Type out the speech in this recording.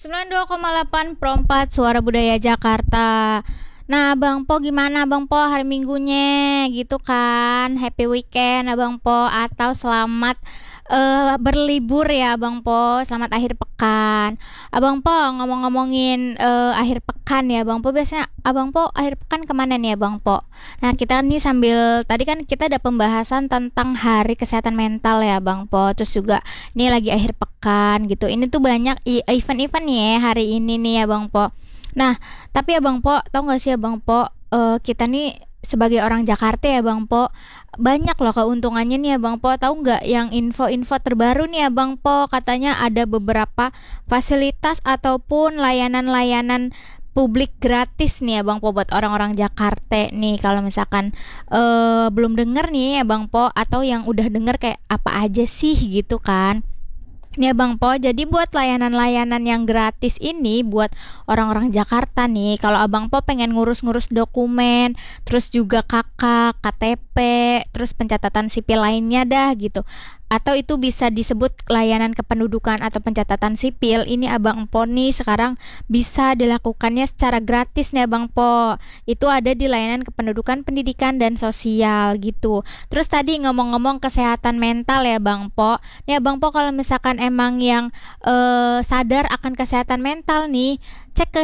92,8 Pro 4 Suara Budaya Jakarta. Nah, Bang Po gimana Bang Po hari Minggunya gitu kan? Happy weekend Abang Po atau selamat berlibur ya Bang Po, selamat akhir pekan. Abang Po ngomong-ngomongin akhir pekan ya Bang Po, biasanya Abang Po akhir pekan kemana nih ya Bang Po? Nah, kita nih sambil tadi kan kita ada pembahasan tentang Hari Kesehatan Mental ya Bang Po. Terus juga ini lagi akhir pekan gitu. Ini tuh banyak event-event nih ya hari ini nih ya Bang Po. Nah, tapi ya Bang Po, tau gak sih ya Bang Po, kita nih sebagai orang Jakarta ya Bang Po, banyak loh keuntungannya nih ya Bang Po. Tahu nggak yang info-info terbaru nih ya Bang Po, katanya ada beberapa fasilitas ataupun layanan-layanan publik gratis nih ya Bang Po buat orang-orang Jakarta nih. Kalau misalkan belum denger nih ya Bang Po, atau yang udah denger kayak apa aja sih gitu kan. Ya Bang Po, jadi buat layanan-layanan yang gratis ini buat orang-orang Jakarta nih, kalau Abang Po pengen ngurus-ngurus dokumen, terus juga KK, KTP, terus pencatatan sipil lainnya dah gitu. Atau itu bisa disebut layanan kependudukan atau pencatatan sipil. Ini Abang Po nih sekarang bisa dilakukannya secara gratis nih Abang Po. Itu ada di layanan kependudukan, pendidikan dan sosial gitu. Terus tadi ngomong-ngomong kesehatan mental ya Bang Po. Nih Bang Po, kalau misalkan emang yang sadar akan kesehatan mental nih, cek ke